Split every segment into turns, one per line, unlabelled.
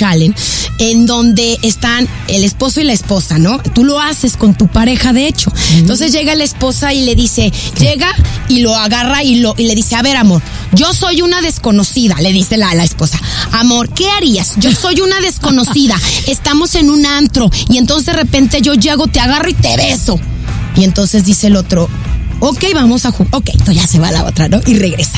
challenge en donde están el esposo y la esposa, ¿no? Tú lo haces con tu pareja, de hecho. Entonces llega la esposa y le dice, llega y lo agarra y le dice, a ver, amor, yo soy una desconocida, le dice la esposa. Amor, ¿qué harías? Yo soy una desconocida, estamos en un antro y entonces de repente yo llego, te agarro y te beso. Y entonces dice el otro, ok, vamos a jugar. Ok, entonces ya se va la otra, ¿no? Y regresa.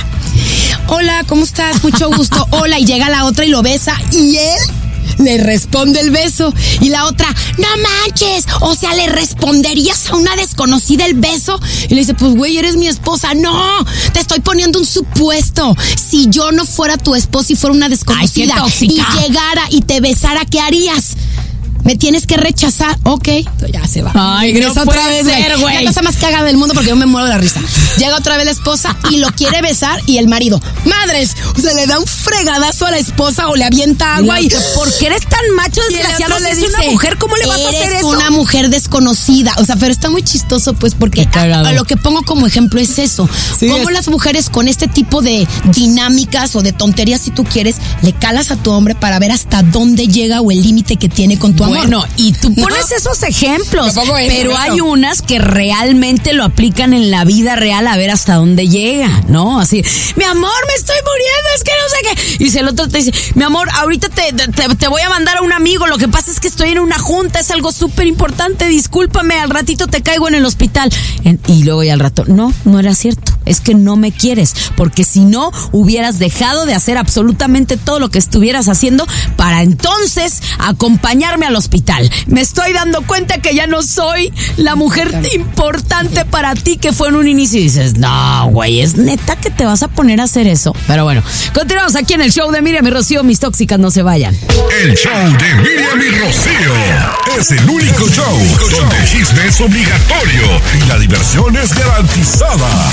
Hola, ¿cómo estás? Mucho gusto. Hola, y llega la otra y lo besa y él le responde el beso. Y la otra, no manches, o sea, ¿le responderías a una desconocida el beso? Y le dice, pues güey, eres mi esposa. No, te estoy poniendo un supuesto. Si yo no fuera tu esposa y fuera una desconocida y llegara y te besara, ¿qué harías? Me tienes que rechazar. Ok, ya se va.
Ay, regresa
no
otra vez, güey.
La cosa más cagada del mundo porque yo me muero de la risa. Llega otra vez la esposa y lo quiere besar y el marido, madres, o sea, le da un fregadazo a la esposa o le avienta agua y
¿por qué eres tan macho desgraciado?
Le
Es
dice,
una mujer, ¿cómo le vas a hacer
eres
eso?
una mujer desconocida. O sea, pero está muy chistoso, pues, porque a lo que pongo como ejemplo es eso.
Sí,
cómo las mujeres con este tipo de dinámicas o de tonterías, si tú quieres, le calas a tu hombre para ver hasta dónde llega o el límite que tiene con tu amor.
Bueno, y tú pones esos ejemplos, pero
claro.
hay unas que realmente lo aplican en la vida real a ver hasta dónde llega, ¿no? Así, mi amor, me estoy muriendo, es que no sé qué. Y si el otro te dice, mi amor, ahorita te voy a mandar a un amigo, lo que pasa es que estoy en una junta, es algo súper importante, discúlpame, al ratito te caigo en el hospital. Y luego ya al rato, no era cierto, es que no me quieres, porque si no, hubieras dejado de hacer absolutamente todo lo que estuvieras haciendo para entonces acompañarme al hospital. Me estoy dando cuenta que ya no soy la mujer importante para ti que fue en un inicio. Y dices, no, güey, ¿es neta que te vas a poner a hacer eso? Pero bueno, continuamos aquí en el show de Miriam y Rocío. Mis tóxicas, no se vayan.
El show de Miriam y Rocío es el único show donde el chisme es obligatorio y la diversión es garantizada.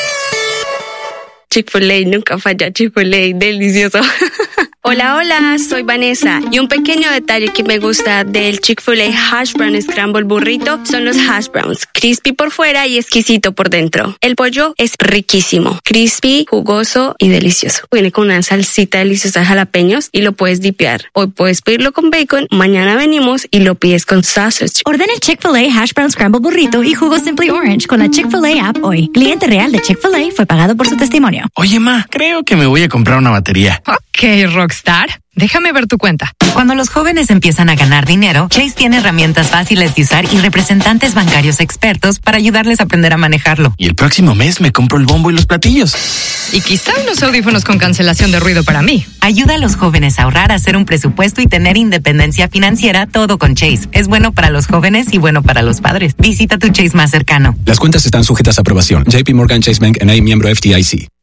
Chick-fil-A, nunca falla. Chick-fil-A, delicioso. Hola, soy Vanessa. Y un pequeño detalle que me gusta del Chick-fil-A Hash Brown Scramble Burrito son los hash browns. Crispy por fuera y exquisito por dentro. El pollo es riquísimo. Crispy, jugoso y delicioso. Viene con una salsita deliciosa de jalapeños y lo puedes dipear. Hoy puedes pedirlo con bacon, mañana venimos y lo pides con sausage.
Ordena el Chick-fil-A Hash Brown Scramble Burrito y jugo Simply Orange con la Chick-fil-A app hoy. Cliente real de Chick-fil-A fue pagado por su testimonio.
Oye, ma, creo que me voy a comprar una batería.
Ok, Rockstar. Déjame ver tu cuenta.
Cuando los jóvenes empiezan a ganar dinero, Chase tiene herramientas fáciles de usar y representantes bancarios expertos para ayudarles a aprender a manejarlo.
Y el próximo mes me compro el bombo y los platillos.
Y quizá unos audífonos con cancelación de ruido para mí.
Ayuda a los jóvenes a ahorrar, a hacer un presupuesto y tener independencia financiera, todo con Chase. Es bueno para los jóvenes y bueno para los padres. Visita tu Chase más cercano.
Las cuentas están sujetas a aprobación. JP Morgan Chase Bank N.A., miembro FDIC.